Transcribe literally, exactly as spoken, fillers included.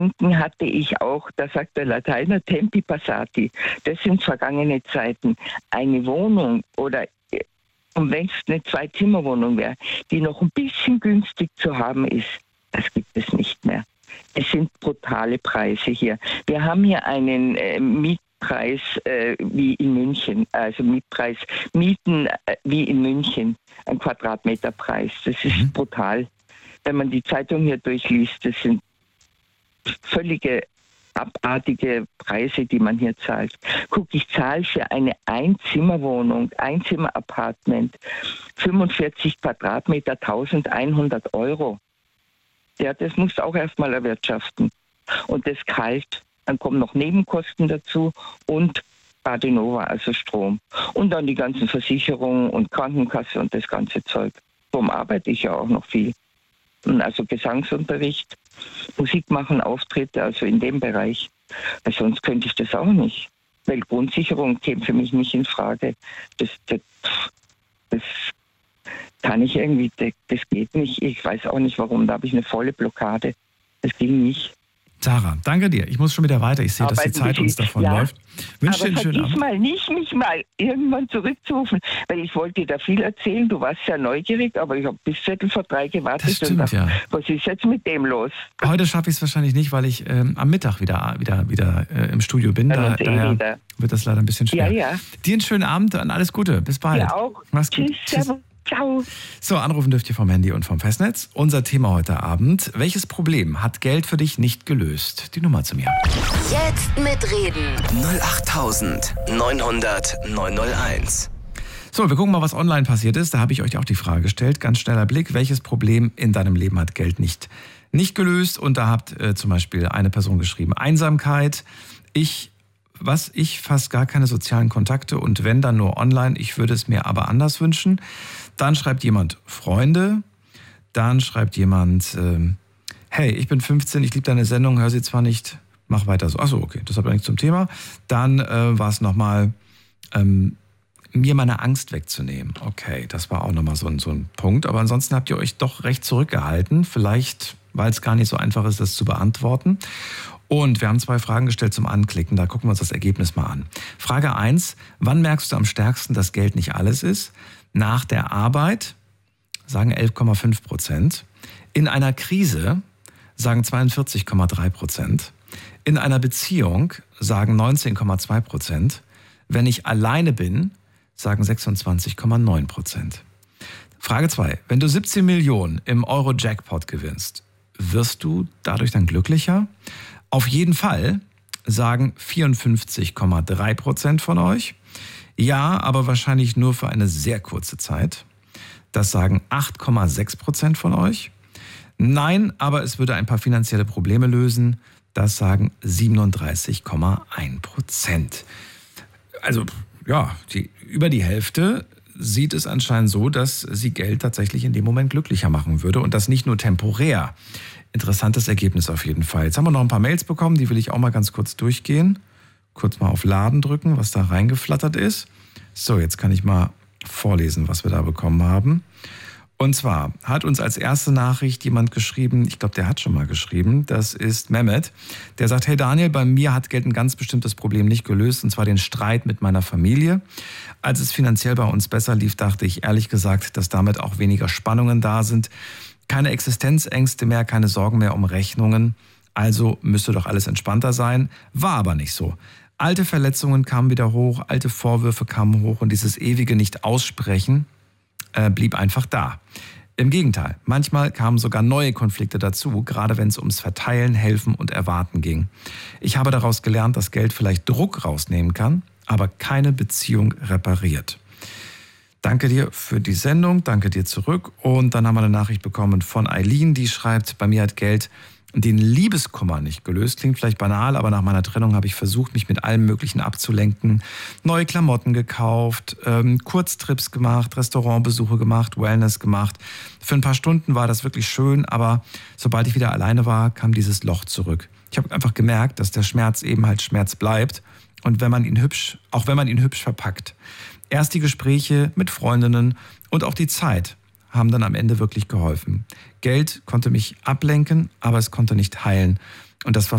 hatte ich auch, da sagt der Lateiner Tempi passati, das sind vergangene Zeiten. Eine Wohnung oder, und wenn es eine Zwei-Zimmer-Wohnung wäre, die noch ein bisschen günstig zu haben ist, das gibt es nicht mehr. Es sind brutale Preise hier. Wir haben hier einen äh, Mietpreis äh, wie in München, also Mietpreis, Mieten äh, wie in München, ein Quadratmeterpreis. Das ist mhm. brutal. Wenn man die Zeitung hier durchliest, das sind völlige abartige Preise, die man hier zahlt. Guck, ich zahle für eine Einzimmerwohnung, Einzimmer-Apartment, fünfundvierzig Quadratmeter, eintausendeinhundert Euro. Ja, das musst du auch erstmal erwirtschaften. Und das kalt, dann kommen noch Nebenkosten dazu und Badenova, also Strom. Und dann die ganzen Versicherungen und Krankenkasse und das ganze Zeug. Darum arbeite ich ja auch noch viel. Also Gesangsunterricht, Musik machen, Auftritte, also in dem Bereich. Weil sonst könnte ich das auch nicht. Weil Grundsicherung käme für mich nicht in Frage. Das, das, das kann ich irgendwie, das, das geht nicht. Ich weiß auch nicht warum, da habe ich eine volle Blockade. Das ging nicht. Sarah, danke dir. Ich muss schon wieder weiter. Ich sehe, dass die Zeit uns davon ja, läuft. Wünsche dir einen schönen Abend. Mal nicht, mich mal irgendwann zurückzurufen, weil ich wollte dir da viel erzählen. Du warst sehr neugierig, aber ich habe bis Viertel vor drei gewartet. Das stimmt, und dachte, ja. Was ist jetzt mit dem los? Heute schaffe ich es wahrscheinlich nicht, weil ich ähm, am Mittag wieder, wieder, wieder äh, im Studio bin. Da, eh daher wieder. Wird das leider ein bisschen schwer. Ja, ja. Dir einen schönen Abend und alles Gute. Bis bald. Ja auch. Mach's gut. Tschüss. Tschüss. Ciao. So, anrufen dürft ihr vom Handy und vom Festnetz. Unser Thema heute Abend: Welches Problem hat Geld für dich nicht gelöst? Die Nummer zu mir. Jetzt mitreden. null acht neunhundert neunhunderteins. So, wir gucken mal, was online passiert ist. Da habe ich euch auch die Frage gestellt. Ganz schneller Blick. Welches Problem in deinem Leben hat Geld nicht, nicht gelöst? Und da habt äh, zum Beispiel eine Person geschrieben: Einsamkeit. Ich Was ich fast gar keine sozialen Kontakte und wenn dann nur online. Ich würde es mir aber anders wünschen. Dann schreibt jemand Freunde. Dann schreibt jemand, äh, hey, ich bin fünfzehn, ich liebe deine Sendung, höre sie zwar nicht, mach weiter so. Achso, okay, das hat aber nichts zum Thema. Dann äh, war es nochmal, ähm, mir meine Angst wegzunehmen. Okay, das war auch nochmal so ein, so ein Punkt. Aber ansonsten habt ihr euch doch recht zurückgehalten. Vielleicht, weil es gar nicht so einfach ist, das zu beantworten. Und wir haben zwei Fragen gestellt zum Anklicken. Da gucken wir uns das Ergebnis mal an. Frage eins. Wann merkst du am stärksten, dass Geld nicht alles ist? Nach der Arbeit, sagen elf Komma fünf Prozent. In einer Krise, sagen zweiundvierzig Komma drei Prozent. In einer Beziehung, sagen neunzehn Komma zwei Prozent. Wenn ich alleine bin, sagen sechsundzwanzig Komma neun Prozent. Frage zwei. Wenn du siebzehn Millionen im Euro-Jackpot gewinnst, wirst du dadurch dann glücklicher? Auf jeden Fall, sagen vierundfünfzig Komma drei Prozent von euch. Ja, aber wahrscheinlich nur für eine sehr kurze Zeit. Das sagen acht Komma sechs Prozent von euch. Nein, aber es würde ein paar finanzielle Probleme lösen. Das sagen siebenunddreißig Komma eins Prozent. Also ja, die, über die Hälfte sieht es anscheinend so, dass sie Geld tatsächlich in dem Moment glücklicher machen würde. Und das nicht nur temporär. Interessantes Ergebnis auf jeden Fall. Jetzt haben wir noch ein paar Mails bekommen, die will ich auch mal ganz kurz durchgehen. Kurz mal auf Laden drücken, was da reingeflattert ist. So, jetzt kann ich mal vorlesen, was wir da bekommen haben. Und zwar hat uns als erste Nachricht jemand geschrieben, ich glaube, der hat schon mal geschrieben, das ist Mehmet. Der sagt, hey Daniel, bei mir hat Geld ein ganz bestimmtes Problem nicht gelöst, und zwar den Streit mit meiner Familie. Als es finanziell bei uns besser lief, dachte ich ehrlich gesagt, dass damit auch weniger Spannungen da sind. Keine Existenzängste mehr, keine Sorgen mehr um Rechnungen. Also müsste doch alles entspannter sein. War aber nicht so. Alte Verletzungen kamen wieder hoch, alte Vorwürfe kamen hoch und dieses ewige Nicht-Aussprechen äh, blieb einfach da. Im Gegenteil, manchmal kamen sogar neue Konflikte dazu, gerade wenn es ums Verteilen, Helfen und Erwarten ging. Ich habe daraus gelernt, dass Geld vielleicht Druck rausnehmen kann, aber keine Beziehung repariert. Danke dir für die Sendung, danke dir zurück. Und dann haben wir eine Nachricht bekommen von Eileen, die schreibt, bei mir hat Geld den Liebeskummer nicht gelöst. Klingt vielleicht banal, aber nach meiner Trennung habe ich versucht, mich mit allem Möglichen abzulenken. Neue Klamotten gekauft, ähm, Kurztrips gemacht, Restaurantbesuche gemacht, Wellness gemacht. Für ein paar Stunden war das wirklich schön, aber sobald ich wieder alleine war, kam dieses Loch zurück. Ich habe einfach gemerkt, dass der Schmerz eben halt Schmerz bleibt. Und wenn man ihn hübsch, auch wenn man ihn hübsch verpackt. Erst die Gespräche mit Freundinnen und auch die Zeit haben dann am Ende wirklich geholfen. Geld konnte mich ablenken, aber es konnte nicht heilen. Und das war